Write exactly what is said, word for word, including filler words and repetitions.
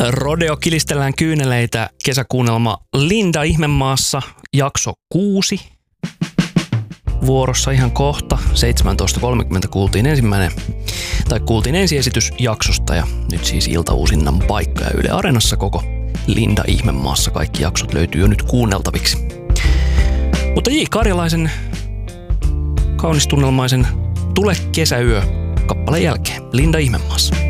Rodeo kilistellään kyyneleitä, kesäkuunnelma Linda Ihmemaassa, jakso kuusi. Vuorossa ihan kohta, seitsemäntoista kolmekymmentä kuultiin ensimmäinen, tai kuultiin ensiesitys jaksosta ja nyt siis iltauusinnan paikka ja Yle Areenassa koko Linda Ihmemaassa. Kaikki jaksot löytyy jo nyt kuunneltaviksi. Mutta J. Karjalaisen kaunistunnelmaisen Tule kesäyö kappaleen jälkeen Linda Ihmemaassa.